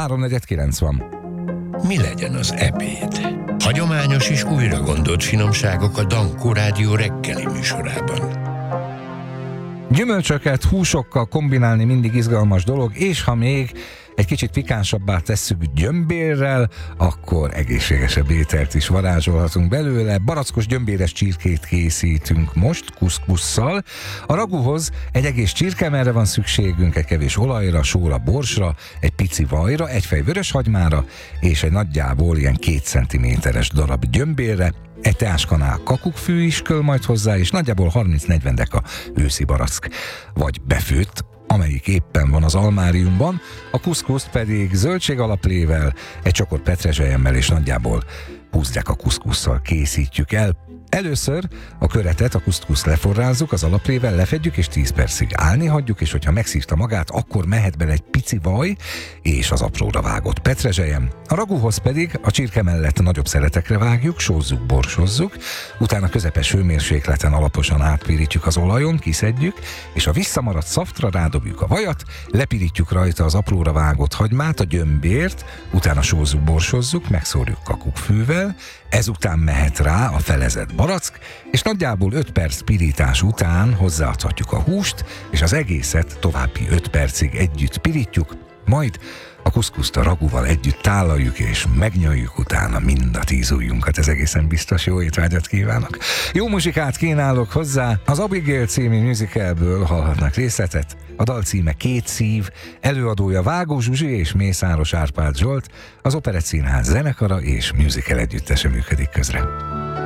3:49 van. Mi legyen az ebéd? Hagyományos és újra gondolt finomságok a Dankó Rádió reggeli műsorában. Gyümölcsöket húsokkal kombinálni mindig izgalmas dolog, és ha még egy kicsit pikánsabbá tesszük gyömbérrel, akkor egészségesebb ételt is varázsolhatunk belőle. Barackos gyömbéres csirkét készítünk most kuszkusszal. A ragúhoz egy egész csirkemelre van szükségünk, egy kevés olajra, sóra, borsra, egy pici vajra, egy fej vöröshagymára, és egy nagyjából ilyen 2 cm-es darab gyömbérre, egy teáskanál kakukkfű is kell majd hozzá, és nagyjából 30-40 deka őszi barack, vagy befőtt, amelyik éppen van az almáriumban, a kuszkuszt pedig zöldségalaplével, egy csokor petrezselyemmel és nagyjából 20 deka kuszkusszal készítjük el. Először a köretet, a kuszkuszt leforrázzuk, az alaplével lefedjük, és 10 percig állni hagyjuk, és hogyha megszívta magát, akkor mehet bele egy pici vaj és az apróra vágott petrezselyem. A ragúhoz pedig a csirke mellett nagyobb szeletekre vágjuk, sózzuk, borsozzuk, utána közepes hőmérsékleten alaposan átpirítjuk az olajon, kiszedjük, és a visszamaradt szaftra rádobjuk a vajat, lepirítjuk rajta az apróra vágott hagymát, a gyömbért, utána sózzuk, borsozzuk, megszórjuk kakukkfűvel, ezután mehet rá a felezett barack, és nagyjából 5 perc pirítás után hozzáadhatjuk a húst, és az egészet további 5 percig együtt pirítjuk, majd a kuszkuszt a ragúval együtt tálaljuk, és megnyaljuk utána mind a 10 ujjunkat. Ez egészen biztos. Jó étvágyat kívánok! Jó muzsikát kínálok hozzá! Az Abigail című musicalből hallhatnak részletet. A dal címe 2 szív, előadója Vágó Zsuzsi és Mészáros Árpád Zsolt, az Operett Színház zenekara és musical együttese működik közre.